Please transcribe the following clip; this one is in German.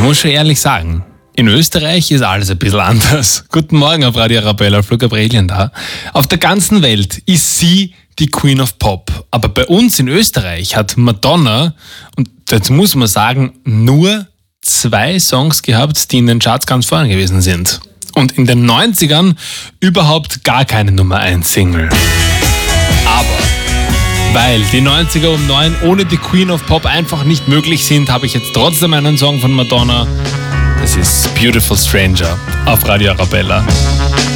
muss schon ehrlich sagen, in Österreich ist alles ein bisschen anders. Guten Morgen auf Radio Arabella, Flug Gabrielien da. Auf der ganzen Welt ist sie die Queen of Pop. Aber bei uns in Österreich hat Madonna, und dazu muss man sagen, nur 2 Songs gehabt, die in den Charts ganz vorne gewesen sind. Und in den 90ern überhaupt gar keine Nummer 1 Single. Aber weil die 90er um 9 ohne die Queen of Pop einfach nicht möglich sind, habe ich jetzt trotzdem einen Song von Madonna. Das ist Beautiful Stranger auf Radio Arabella.